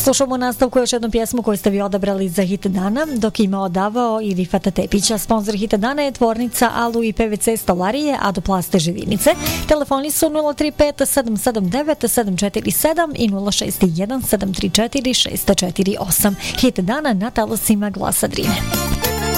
Slušamo u nastavku još jednu pjesmu koju ste vi odabrali za hit dana, dok ima odavao i Rifata Tepića. Sponsor hita dana je tvornica Alu i PVC stolarije Adoplaste Živinice. Telefoni su 035 779 747 i 061 734 648. Hit dana na talasima Glasa Drine.